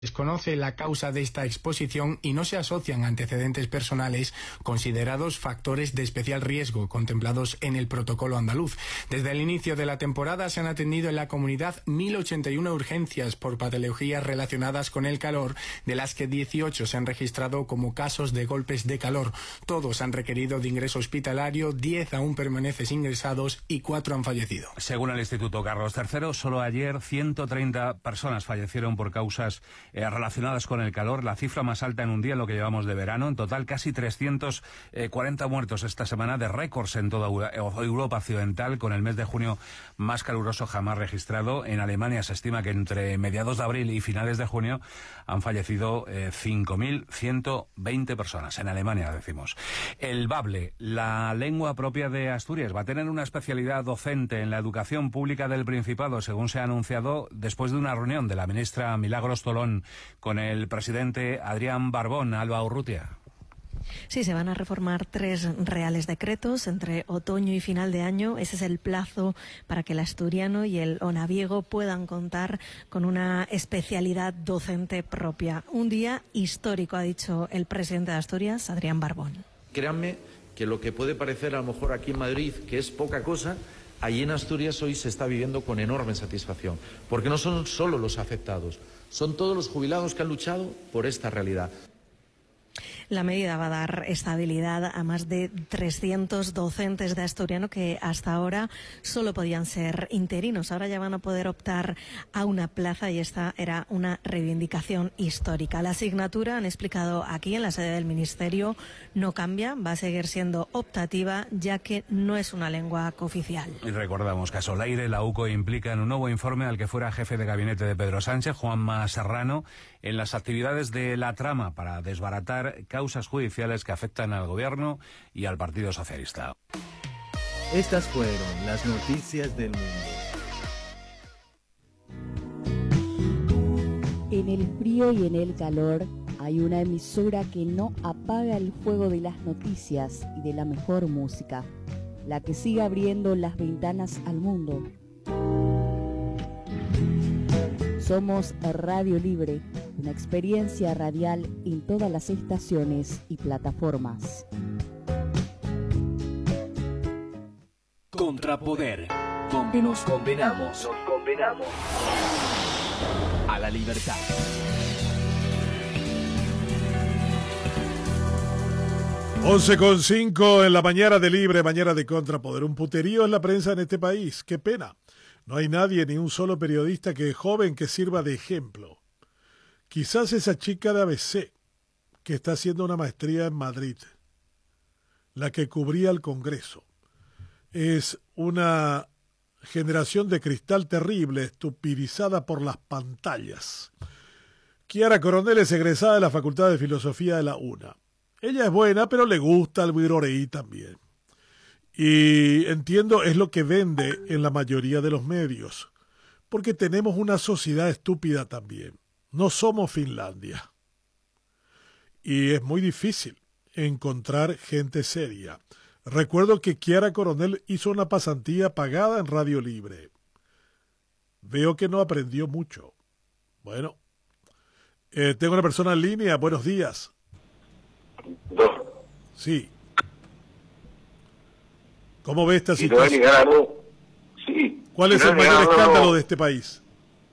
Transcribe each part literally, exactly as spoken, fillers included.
Desconoce la causa de esta exposición y no se asocian antecedentes personales considerados factores de especial riesgo contemplados en el protocolo andaluz. Desde el inicio de la temporada se han atendido en la comunidad mil ochenta y una urgencias por patologías relacionadas con el calor, de las que dieciocho se han registrado como casos de golpes de calor. Todos han requerido de ingreso hospitalario, diez aún permanecen ingresados y cuatro han fallecido. Según el Instituto Carlos tercero, solo ayer ciento treinta personas fallecieron por causas Eh, relacionadas con el calor, la cifra más alta en un día en lo que llevamos de verano. En total, casi trescientos cuarenta muertos esta semana, de récords en toda Europa occidental, con el mes de junio más caluroso jamás registrado. En Alemania se estima que entre mediados de abril y finales de junio han fallecido eh, cinco mil ciento veinte personas. En Alemania, decimos. El bable, la lengua propia de Asturias, va a tener una especialidad docente en la educación pública del Principado, según se ha anunciado después de una reunión de la ministra Milagros Tolón con el presidente Adrián Barbón. Alba Urrutia. Sí, se van a reformar tres reales decretos entre otoño y final de año. Ese es el plazo para que el asturiano y el onaviego puedan contar con una especialidad docente propia. Un día histórico, ha dicho el presidente de Asturias, Adrián Barbón. Créanme que lo que puede parecer a lo mejor aquí en Madrid que es poca cosa, allí en Asturias hoy se está viviendo con enorme satisfacción, porque no son solo los afectados, son todos los jubilados que han luchado por esta realidad. La medida va a dar estabilidad a más de trescientos docentes de asturiano que hasta ahora solo podían ser interinos. Ahora ya van a poder optar a una plaza y esta era una reivindicación histórica. La asignatura, han explicado aquí en la sede del Ministerio, no cambia, va a seguir siendo optativa ya que no es una lengua cooficial. Y recordamos que a Solaire, la U C O implica en un nuevo informe al que fuera jefe de gabinete de Pedro Sánchez, Juanma Serrano, en las actividades de la trama para desbaratar causas judiciales que afectan al Gobierno y al Partido Socialista. Estas fueron las noticias del mundo. En el frío y en el calor hay una emisora que no apaga el fuego de las noticias y de la mejor música, la que sigue abriendo las ventanas al mundo. Somos Radio Libre, una experiencia radial en todas las estaciones y plataformas. Contrapoder, donde nos condenamos, nos condenamos a la libertad. once con cinco en la mañana de Libre, mañana de Contrapoder. Un puterío en la prensa en este país. ¡Qué pena! No hay nadie, ni un solo periodista que joven que sirva de ejemplo. Quizás esa chica de A B C, que está haciendo una maestría en Madrid, la que cubría el Congreso. Es una generación de cristal terrible, estupidizada por las pantallas. Kiara Coronel es egresada de la Facultad de Filosofía de la UNA. Ella es buena, pero le gusta el viroreí también. Y entiendo, es lo que vende en la mayoría de los medios, porque tenemos una sociedad estúpida también. No somos Finlandia. Y es muy difícil encontrar gente seria. Recuerdo que Kiara Coronel hizo una pasantía pagada en Radio Libre. Veo que no aprendió mucho. Bueno, eh, tengo una persona en línea. Buenos días. Sí. ¿Cómo ve esta situación? Sí. ¿Cuál es el mayor escándalo de este país?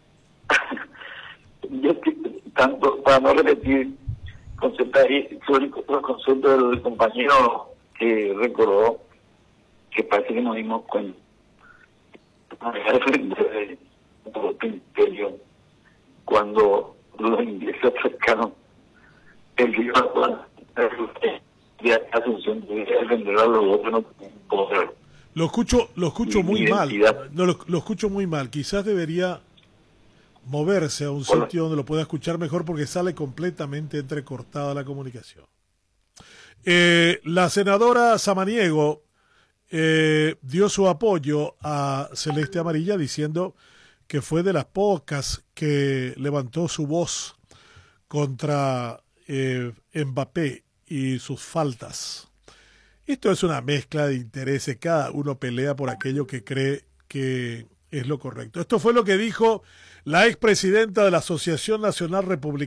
Yo, tanto, para no repetir conceptos los conceptos del compañero que recordó, que parece que nos dimos con cuando los ingleses acercaron el río de Asunción de defender a los otros no poder. Lo escucho, lo escucho muy mal. No, lo, lo escucho muy mal. Quizás debería moverse a un Hola. sitio donde lo pueda escuchar mejor porque sale completamente entrecortada la comunicación. Eh, la senadora Samaniego eh, dio su apoyo a Celeste Amarilla diciendo que fue de las pocas que levantó su voz contra eh, Mbappé y sus faltas. Esto es una mezcla de intereses, cada uno pelea por aquello que cree que es lo correcto. Esto fue lo que dijo la expresidenta de la Asociación Nacional Republicana